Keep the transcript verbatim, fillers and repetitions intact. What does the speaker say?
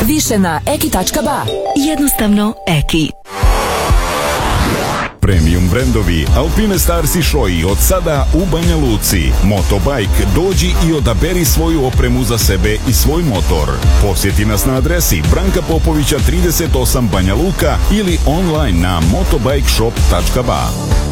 Više na eki tačka ba. Jednostavno Eki. Premium brendovi Alpine Stars i Shoei od sada u Banja Luci. Motobike, dođi i odaberi svoju opremu za sebe i svoj motor. Posjeti nas na adresi Branka Popovića trideset osam Banja Luka ili online na motobikeshop tačka ba.